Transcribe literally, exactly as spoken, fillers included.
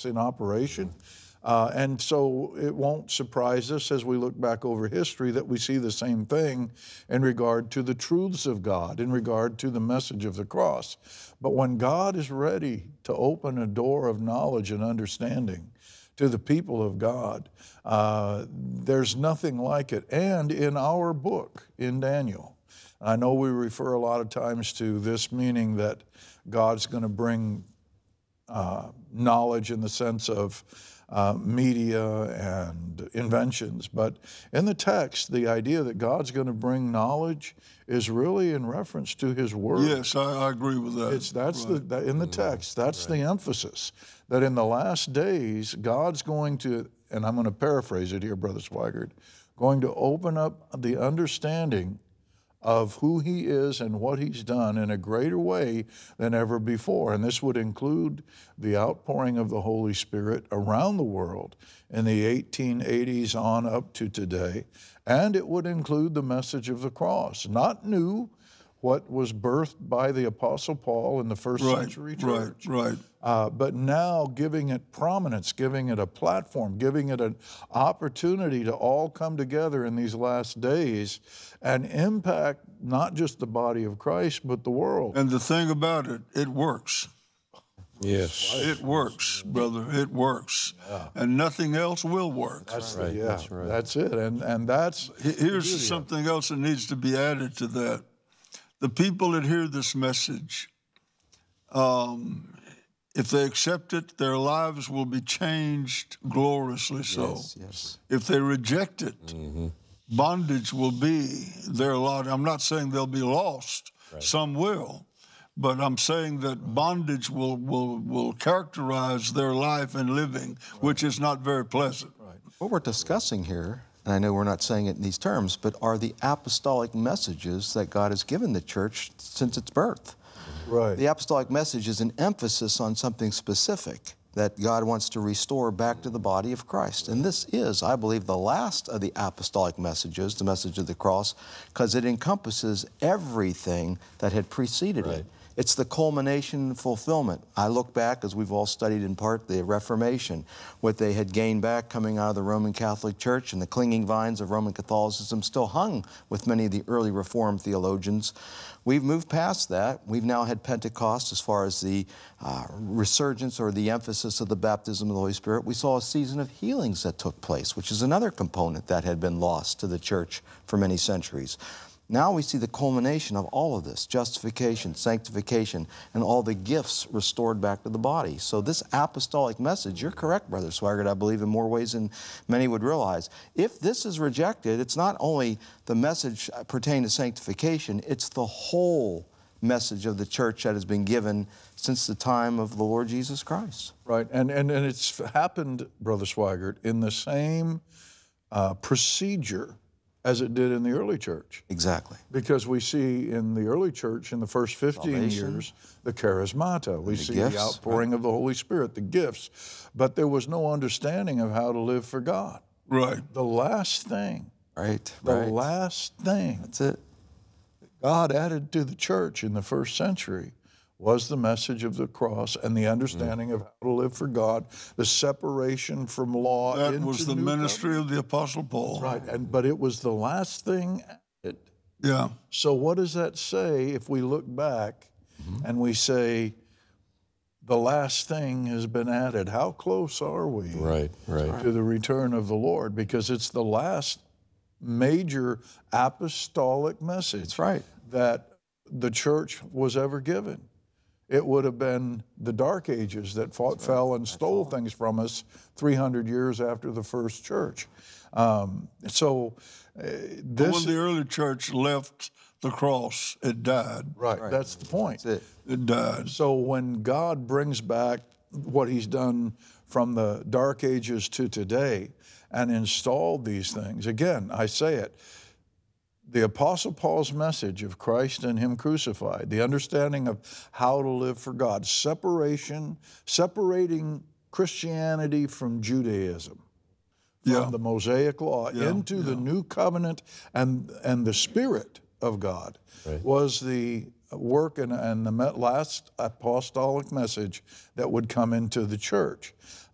cross in operation. Uh, and so it won't surprise us as we look back over history that we see the same thing in regard to the truths of God, in regard to the message of the cross. But when God is ready to open a door of knowledge and understanding to the people of God, uh, there's nothing like it. And in our book, in Daniel, I know we refer a lot of times to this meaning that God's going to bring uh, knowledge in the sense of Uh, media and inventions. But in the text, the idea that God's going to bring knowledge is really in reference to His Word. Yes, I, I agree with that. It's, that's right. the, that, in the text, that's right. The emphasis, that in the last days, God's going to, and I'm going to paraphrase it here, Brother Swigert, going to open up the understanding of who He is and what He's done in a greater way than ever before. And this would include the outpouring of the Holy Spirit around the world in the eighteen eighties on up to today. And it would include the message of the cross, not new, what was birthed by the Apostle Paul in the first right, century church. Right, right. Uh, but now giving it prominence, giving it a platform, giving it an opportunity to all come together in these last days and impact not just the body of Christ, but the world. And the thing about it, it works. Yes. It works, brother. It works. Yeah. And nothing else will work. That's right. The, yeah, that's right. That's it. And and that's Here's something else that needs to be added to that. The people that hear this message, um, if they accept it, their lives will be changed gloriously so. Yes, yes. If they reject it, Mm-hmm. bondage will be their lot. I'm not saying they'll be lost. Right. Some will. But I'm saying that bondage will, will, will characterize their life and living, right. which is not very pleasant. right. What we're discussing here, and I know we're not saying it in these terms, but are the apostolic messages that God has given the church since its birth. Right. The apostolic message is an emphasis on something specific that God wants to restore back to the body of Christ. And this is, I believe, the last of the apostolic messages, the message of the cross, because it encompasses everything that had preceded Right. it. It's the culmination and fulfillment. I look back, as we've all studied in part, the Reformation, what they had gained back coming out of the Roman Catholic Church, and the clinging vines of Roman Catholicism still hung with many of the early Reformed theologians. We've moved past that. We've now had Pentecost as far as the uh, resurgence or the emphasis of the baptism of the Holy Spirit. We saw a season of healings that took place, which is another component that had been lost to the church for many centuries. Now we see the culmination of all of this, justification, sanctification, and all the gifts restored back to the body. So this apostolic message, you're correct, Brother Swigert, I believe in more ways than many would realize. If this is rejected, it's not only the message pertaining to sanctification, it's the whole message of the church that has been given since the time of the Lord Jesus Christ. Right, and, and, and it's happened, Brother Swigert, in the same uh, procedure as it did in the early church. Exactly. Because we see in the early church, in the first fifteen Salvation. years, the charismata. We The see gifts, the outpouring right. of the Holy Spirit, the gifts. But there was no understanding of how to live for God. Right. The last thing, Right, the right. last thing That's it. God added to the church in the first century was the message of the cross and the understanding of how to live for God, the separation from law. That into was the new ministry covenant. of the Apostle Paul. Right, and but it was the last thing added. Yeah. So what does that say if we look back Mm-hmm. and we say the last thing has been added? How close are we Right, right. to the return of the Lord? Because it's the last major apostolic message That's right. that the church was ever given. It would have been the Dark Ages that fought, fell and stole things from us three hundred years after the first church. Um, so uh, But this... when the early church left the cross, it died. Right, Right. that's the point. That's it. It died. So when God brings back what He's done from the Dark Ages to today and installed these things, again, I say it, the Apostle Paul's message of Christ and Him crucified, the understanding of how to live for God, separation, separating Christianity from Judaism, from Yeah. the Mosaic Law Yeah, into the yeah. new covenant and, and the Spirit of God Right. was the work and, and the me- last apostolic message that would come into the church.